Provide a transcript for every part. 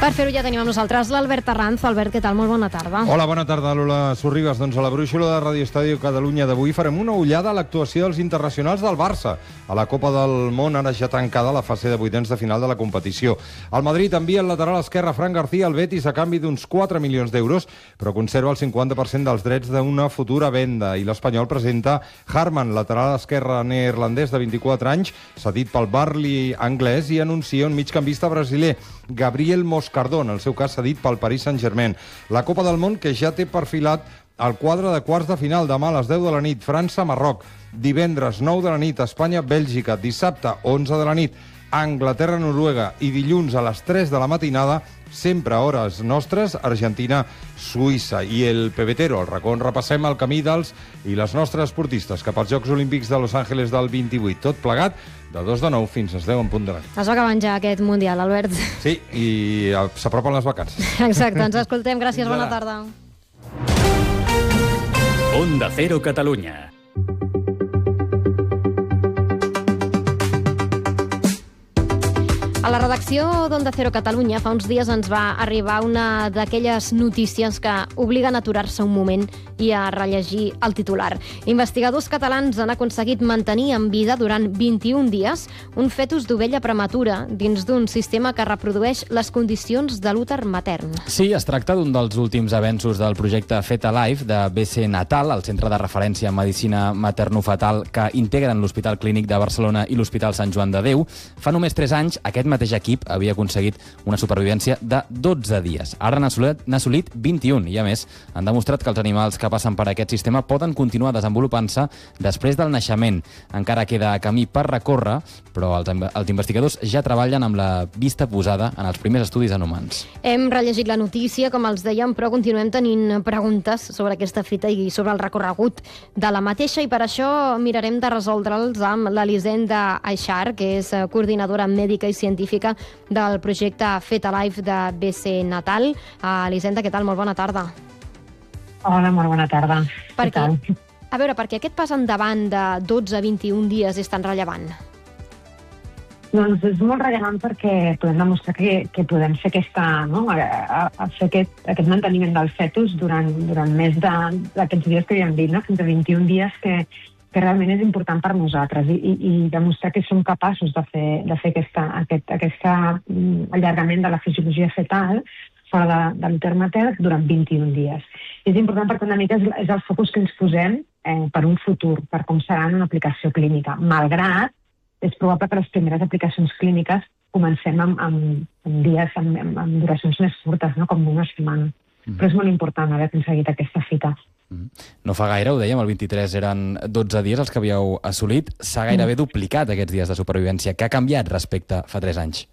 Per fer-ho ja tenim amb nosaltres l'Albert Arranz. Albert, què tal? Molt bona tarda. Hola, bona tarda, Lola Sorribas. Doncs a la brúixola de Radio Estadio Catalunya d'avui farem una ullada a l'actuació dels internacionals del Barça a la Copa del Món, ara ja tancada la fase de vuitens de final de la competició. El Madrid envia el lateral esquerre Fran García al Betis a canvi d'uns 4 milions d'euros, però conserva el 50% dels drets d'una futura venda. I l'Espanyol presenta Harman, lateral esquerre neerlandès de 24 anys, cedit pel Burnley anglès, i anuncia un migcampista brasiler, Gabriel Moscardó, en el seu cas cedit pel Paris Saint-Germain. La Copa del Món, que ja té perfilat el quadre de quarts de final, demà a les 10 de la nit, França-Marroc, divendres 9 de la nit, Espanya-Bèlgica, dissabte 11 de la nit, Anglaterra-Noruega, i dilluns a les 3 de la matinada, sempre a hores nostres, Argentina-Suïssa. I el pebetero, el racó on repassem el camí dels i les nostres esportistes cap als Jocs Olímpics de Los Angeles del 28. Tot plegat de 2 de 9 fins a 10 en punt de la nit. Es va acabant ja aquest Mundial, Albert. Sí, i s'apropen les vacances. Exacte, ens escoltem. Gràcies, bona tarda. Onda Cero Catalunya. A la redacció d'Onda Cero Catalunya fa uns dies ens va arribar una d'aquelles notícies que obliguen a aturar-se un moment i a rellegir el titular. Investigadors catalans han aconseguit mantenir en vida durant 21 dies un fetus d'ovella prematura dins d'un sistema que reprodueix les condicions de l'úter matern. Sí, es tracta d'un dels últims avenços del projecte Fetalife de BC Natal, el centre de referència en medicina materno-fetal que integren l'Hospital Clínic de Barcelona i l'Hospital Sant Joan de Déu. Fa només 3 anys, aquest mateix equip havia aconseguit una supervivència de 12 dies. Ara n'ha assolit 21 i, a més, han demostrat que els animals que passen per aquest sistema poden continuar desenvolupant-se després del naixement. Encara queda camí per recórrer, però els investigadors ja treballen amb la vista posada en els primers estudis en humans. Hem rellegit la notícia, com els dèiem, però continuem tenint preguntes sobre aquesta fita i sobre el recorregut de la mateixa, i per això mirarem de resoldre'ls amb l'Elisenda Aixar, que és coordinadora mèdica i científica del projecte Fetalife de BC Natal. Elisenda, què tal? Molt bona tarda. Hola, molt bona tarda. Per què aquest pas endavant de 12 a 21 dies és tan rellevant? Doncs és molt rellevant perquè podem demostrar que podem fer fer aquest manteniment del fetus durant més d'aquests dies que havíem dit, no? Fins a 21 dies que realment és important per nosaltres i demostrar que som capaços de fer aquest allargament de la fisiologia fetal fora de l'úter matern durant 21 dies. És important perquè una mica és el focus que ens posem per un futur, per com serà una aplicació clínica. Malgrat, és probable que les primeres aplicacions clíniques comencem amb dies, amb duracions més curtes, no? Com una setmana. Però és molt important haver aconseguit aquesta fita. No fa gaire, ho dèiem, el 23 eren 12 dies els que havíeu assolit. S'ha gairebé duplicat aquests dies de supervivència. Què ha canviat respecte a fa 3 anys?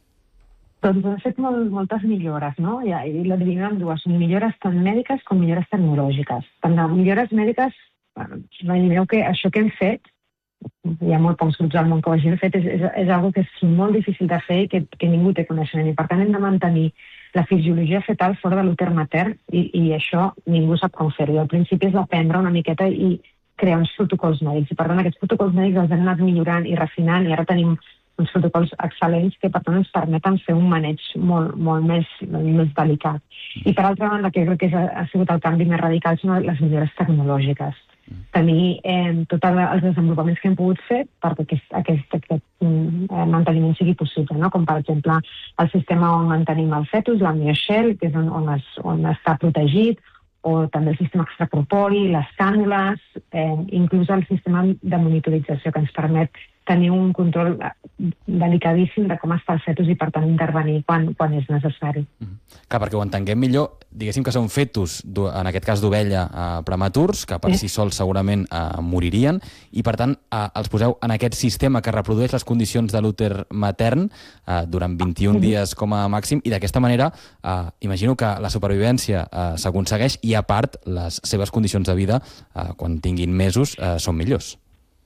Doncs hem fet moltes millores, no? I la dividim en dues. Millores tant mèdiques com millores tecnològiques. Tant de millores mèdiques, imagineu que això que hem fet, hi ha molt pocs grups al món que ho hagin fet, és una que és molt difícil de fer i que ningú té coneixement. I per tant hem de mantenir la fisiologia fetal fora de l'úter matern i això ningú sap com fer-ho. Al principi és aprendre una miqueta i crear uns protocols mèdics. I per tant aquests protocols mèdics els hem anat millorant i refinant i ara tenim uns protocols excel·lents que per tant ens permeten fer un maneig molt més delicat. I per altra banda, que crec que ha sigut el canvi més radical, són les millores tecnològiques. Tenir tots els desenvolupaments que hem pogut fer perquè aquest manteniment sigui possible, no? Com per exemple el sistema on mantenim el fetus, l'amniocel, que és on està protegit, o també el sistema extracorpori, les cànules, inclús el sistema de monitorització que ens permet tenir un control delicadíssim de com està el fetus i, per tant, intervenir quan és necessari. Clar, perquè ho entenguem millor, diguéssim que són fetus, en aquest cas d'ovella, prematurs, que per si sols segurament moririen, i, per tant, els poseu en aquest sistema que reprodueix les condicions de l'úter matern durant 21 dies com a màxim, i d'aquesta manera imagino que la supervivència s'aconsegueix i, a part, les seves condicions de vida, quan tinguin mesos, són millors.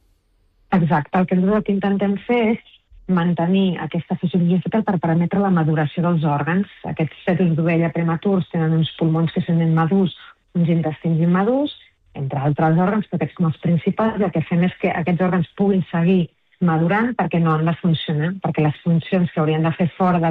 Exacte. El que nosaltres intentem fer és mantenir aquesta fisiologia fetal per permetre la maduració dels òrgans. Aquests fetus d'ovella prematurs tenen uns pulmons que són immadurs, uns intestins immadurs, entre altres òrgans, però aquests com els principals, i el que fem és que aquests òrgans puguin seguir madurant perquè no han de funcionar, perquè les funcions que haurien de fer fora de